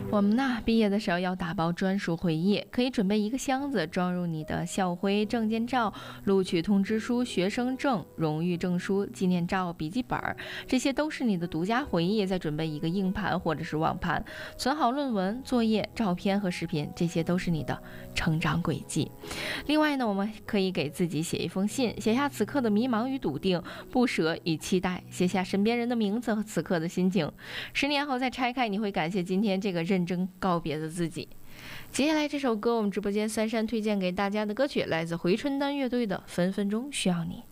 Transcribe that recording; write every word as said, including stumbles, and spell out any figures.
我们呢，毕业的时候要打包专属回忆，可以准备一个箱子，装入你的校徽、证件照、录取通知书、学生证、荣誉证书、纪念照、笔记本，这些都是你的独家回忆。再准备一个硬盘或者是网盘，存好论文、作业、照片和视频，这些都是你的成长轨迹。另外呢，我们可以给自己写一封信，写下此刻的迷茫与笃定、不舍与期待，写下身边人的名字和此刻的心情。十年后再拆开，你会感谢今天这个认真告别的自己。接下来这首歌，我们直播间三珊推荐给大家的歌曲，来自回春丹乐队的《分分钟需要你》。